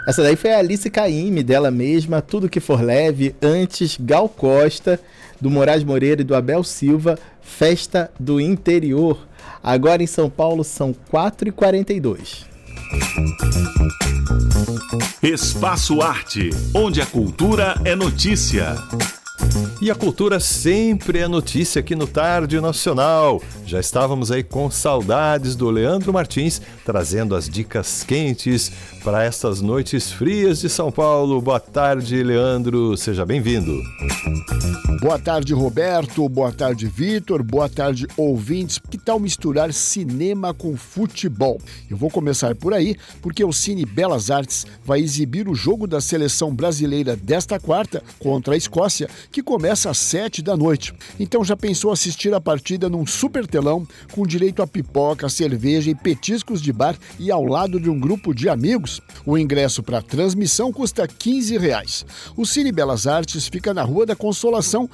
Essa daí foi a Alice Caymmi, dela mesma, Tudo Que For Leve. Antes, Gal Costa, do Moraes Moreira e do Abel Silva, Festa do Interior. Agora em São Paulo são 4h42. Espaço Arte, onde a cultura é notícia. E a cultura sempre é notícia aqui no Tarde Nacional. Já estávamos aí com saudades do Leandro Martins, trazendo as dicas quentes para essas noites frias de São Paulo. Boa tarde, Leandro. Seja bem-vindo. Boa tarde, Roberto. Boa tarde, Vitor. Boa tarde, ouvintes. Que tal misturar cinema com futebol? Eu vou começar por aí, porque o Cine Belas Artes vai exibir o jogo da seleção brasileira desta quarta contra a Escócia, que começa às 7h. Então já pensou assistir a partida num super telão, com direito a pipoca, cerveja e petiscos de bar e ao lado de um grupo de amigos? O ingresso para a transmissão custa R$15. O Cine Belas Artes fica na Rua da Consolação,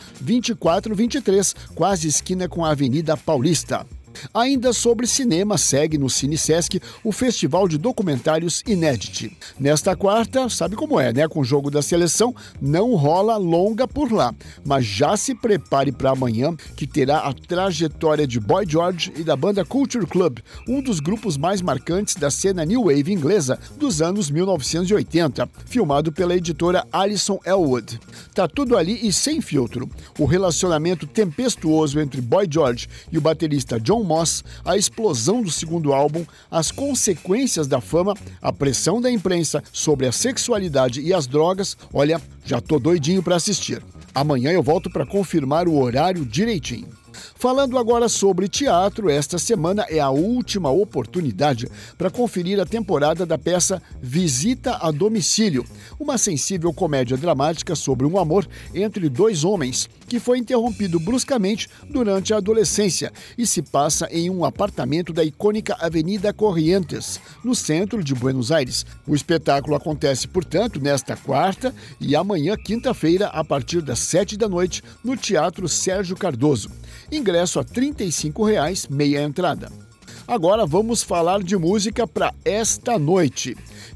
2423, quase esquina com a Avenida Paulista. Ainda sobre cinema, segue no Cine Sesc o Festival de Documentários Inédit. Nesta quarta, sabe como é, né? Com o jogo da seleção, não rola longa por lá. Mas já se prepare para amanhã, que terá a trajetória de Boy George e da banda Culture Club, um dos grupos mais marcantes da cena New Wave inglesa dos anos 1980, filmado pela editora Alison Elwood. Tá tudo ali e sem filtro. O relacionamento tempestuoso entre Boy George e o baterista John Moss, a explosão do segundo álbum, as consequências da fama, a pressão da imprensa sobre a sexualidade e as drogas. Olha, já tô doidinho para assistir. Amanhã eu volto para confirmar o horário direitinho. Falando agora sobre teatro, esta semana é a última oportunidade para conferir a temporada da peça Visita a Domicílio, uma sensível comédia dramática sobre um amor entre dois homens que foi interrompido bruscamente durante a adolescência e se passa em um apartamento da icônica Avenida Corrientes, no centro de Buenos Aires. O espetáculo acontece, portanto, nesta quarta e amanhã, quinta-feira, a partir das 7h, no Teatro Sérgio Cardoso. Ingresso a R$35, meia entrada. Agora vamos falar de música para esta noite.